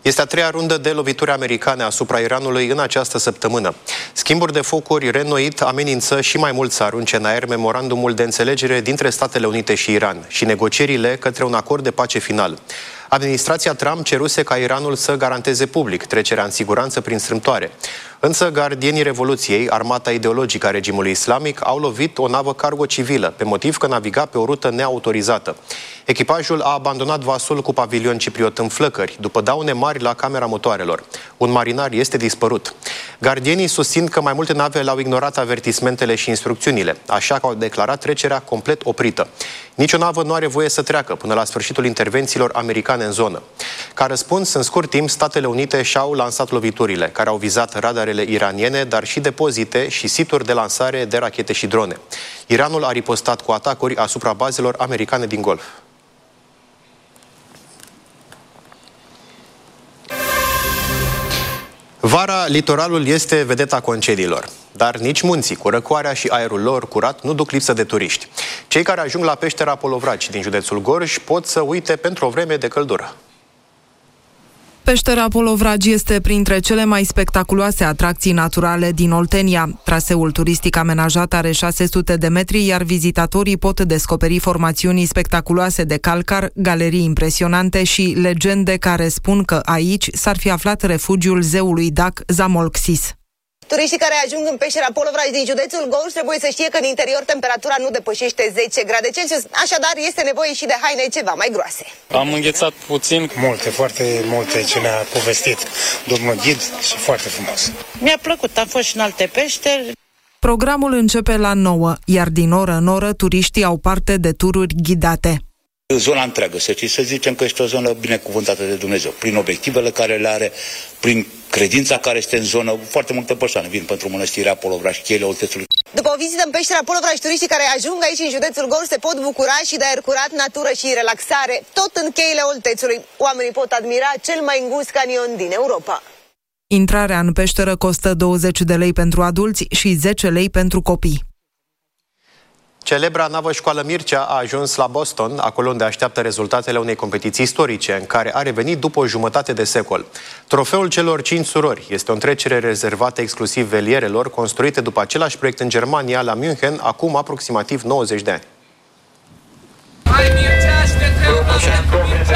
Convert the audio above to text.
Este a treia rundă de lovituri americane asupra Iranului în această săptămână. Schimburi de focuri reînnoit amenință și mai mult să arunce în aer memorandumul de înțelegere dintre Statele Unite și Iran și negocierile către un acord de pace final. Administrația Trump ceruse ca Iranul să garanteze public trecerea în siguranță prin strâmtoare. Însă gardienii Revoluției, armata ideologică a regimului islamic, au lovit o navă cargo civilă, pe motiv că naviga pe o rută neautorizată. Echipajul a abandonat vasul cu pavilion cipriot în flăcări, după daune mari la camera motoarelor. Un marinar este dispărut. Gardienii susțin că mai multe nave le-au ignorat avertismentele și instrucțiunile, așa că au declarat trecerea complet oprită. Nici o navă nu are voie să treacă până la sfârșitul intervențiilor americane în zonă. Ca răspuns, în scurt timp, Statele Unite și-au lansat loviturile, care au vizat radarele iraniene, dar și depozite și situri de lansare de rachete și drone. Iranul a ripostat cu atacuri asupra bazelor americane din Golf. Vara, litoralul este vedeta concediilor, dar nici munții, cu răcoarea și aerul lor curat, nu duc lipsă de turiști. Cei care ajung la peștera Polovraci din județul Gorj pot să uite pentru o vreme de căldură. Peștera Polovraci este printre cele mai spectaculoase atracții naturale din Oltenia. Traseul turistic amenajat are 600 de metri, iar vizitatorii pot descoperi formațiuni spectaculoase de calcar, galerii impresionante și legende care spun că aici s-ar fi aflat refugiul zeului dac Zamolxis. Turiștii care ajung în peștera Polovraci din județul Gorj trebuie să știe că în interior temperatura nu depășește 10 grade Celsius, așadar este nevoie și de haine ceva mai groase. Am înghețat puțin. Foarte multe ce ne-a povestit domnul ghid și foarte frumos. Mi-a plăcut, am fost și în alte peșteri. Programul începe la 9, iar din oră în oră turiștii au parte de tururi ghidate. Zona întreagă, să zicem că este o zonă binecuvântată de Dumnezeu, prin obiectivele care le are, prin credința care este în zonă. Foarte multe persoane vin pentru mănăstirea Polovraci, cheile Oltețului. După o vizită în peștera Polovraci, turiștii care ajung aici în județul Gorj se pot bucura și de aer curat, natură și relaxare, tot în cheile Oltețului. Oamenii pot admira cel mai îngust canion din Europa. Intrarea în peșteră costă 20 de lei pentru adulți și 10 lei pentru copii. Celebra navă școală Mircea a ajuns la Boston, acolo unde așteaptă rezultatele unei competiții istorice, în care a revenit după o jumătate de secol. Trofeul celor 5 surori este o întrecere rezervată exclusiv velierelor, construite după același proiect în Germania, la München, acum aproximativ 90 de ani. Hai Mircea, și te